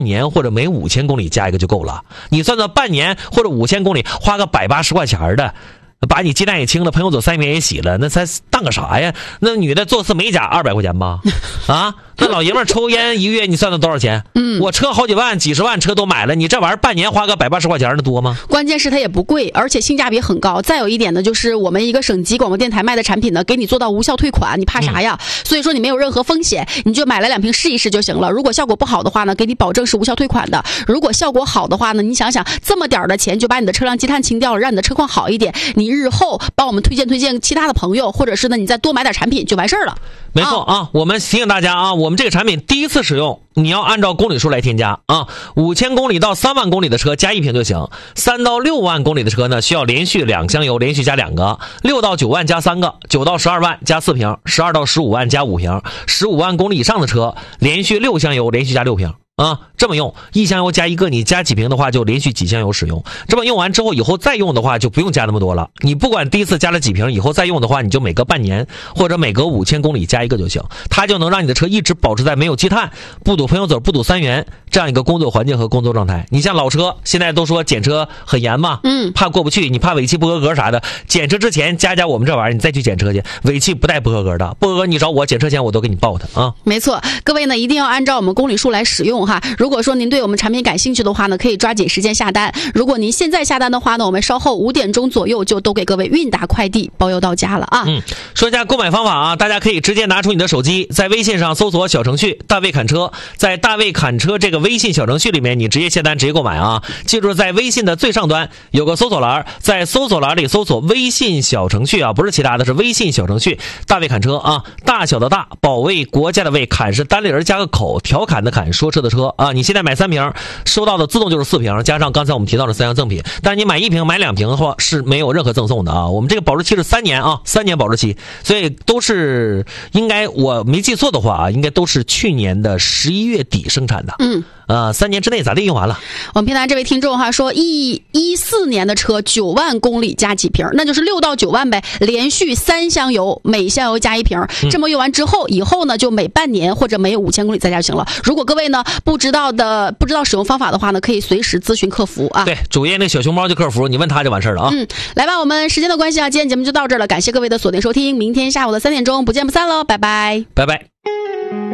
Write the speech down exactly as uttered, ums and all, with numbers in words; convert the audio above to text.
年或者每五千公里加一个就够了。你算算半年或者五千公里花个百八十块钱的，把你鸡蛋也清了，朋友走三遍也洗了，那才当个啥呀？那女的做次美甲二百块钱吧？啊，那老爷们儿抽烟一个月你算算多少钱？嗯，我车好几万、几十万车都买了，你这玩意儿半年花个百八十块钱的多吗？ 关键是它也不贵，而且性价比很高。再有一点呢，就是我们一个省级广播电台卖的产品呢，给你做到无效退款，你怕啥呀？嗯、所以说你没有任何风险，你就买来两瓶试一试就行了。如果效果不好的话呢，给你保证是无效退款的。如果效果好的话呢，你想想这么点的钱就把你的车辆积碳清掉了，让你的车况好一点，你日后帮我们推荐推荐其他的朋友，或者是呢你再多买点产品就完事儿了。 没错啊，我们提醒大家啊，我们这个产品第一次使用你要按照公里数来添加啊，五千公里到三万公里的车加一瓶就行，三到六万公里的车呢需要连续两箱油，连续加两个，六到九万加三个，九到十二万加四瓶，十二到十五万加五瓶，十五万公里以上的车连续六箱油，连续加六瓶。啊，这么用一箱油加一个，你加几瓶的话就连续几箱油使用。这么用完之后，以后再用的话就不用加那么多了。你不管第一次加了几瓶，以后再用的话，你就每隔半年或者每隔五千公里加一个就行，它就能让你的车一直保持在没有积碳、不堵喷油嘴、不堵三元这样一个工作环境和工作状态。你像老车现在都说检车很严嘛，嗯，怕过不去，你怕尾气不合格啥的，检车之前加加我们这玩意儿，你再去检车去，尾气不带不合格的，不合格你找我检车前我都给你报它啊。 没错，各位呢一定要按照我们公里数来使用哈。如果说您对我们产品感兴趣的话呢，可以抓紧时间下单。如果您现在下单的话呢，我们稍后五点钟左右就都给各位韵达快递包邮到家了啊。 嗯，说一下购买方法啊，大家可以直接拿出你的手机，在微信上搜索小程序大卫侃车，在大卫侃车这个微信小程序里面，你直接下单直接购买啊。记住，在微信的最上端有个搜索栏，在搜索栏里搜索微信小程序啊，不是其他的，是微信小程序大卫侃车啊，大小的大，保卫国家的卫，侃是单立人加个口，调侃的侃，说车的车啊。你现在买三瓶，收到的自动就是四瓶，加上刚才我们提到的三项赠品。但是你买一瓶买两瓶的话是没有任何赠送的啊。我们这个保质期是三年啊，三年保质期，所以都是应该我没记错的话啊，应该都是去年的十一月底生产的。嗯。呃，三年之内咋地用完了？ 我们平台这位听众哈说，一一四年的车九万公里加几瓶，那就是六到九万呗，连续三箱油，每箱油加一瓶。这么用完之后，以后呢就每半年或者每五千公里再加就行了。如果各位呢不知道的不知道使用方法的话呢，可以随时咨询客服啊。 对，主页那小熊猫就客服，你问他就完事了啊。 嗯，来吧，我们时间的关系啊，今天节目就到这儿了，感谢各位的锁定收听，明天下午的三点钟不见不散喽，拜拜， 拜拜。